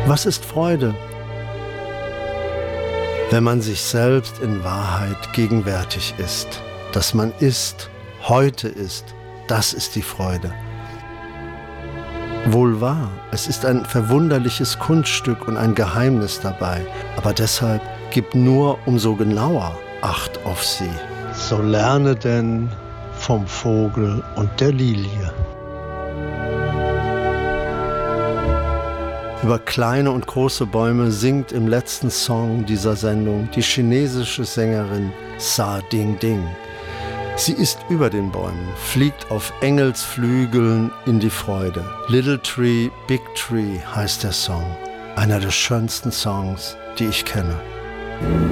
Was ist Freude? Wenn man sich selbst in Wahrheit gegenwärtig ist, dass man ist, heute ist, das ist die Freude. Wohl wahr, es ist ein verwunderliches Kunststück und ein Geheimnis dabei, aber deshalb gib nur umso genauer Acht auf sie. So lerne denn vom Vogel und der Lilie. Über kleine und große Bäume singt im letzten Song dieser Sendung die chinesische Sängerin Sa Ding Ding. Sie ist über den Bäumen, fliegt auf Engelsflügeln in die Freude. Little Tree, Big Tree heißt der Song. Einer der schönsten Songs, die ich kenne.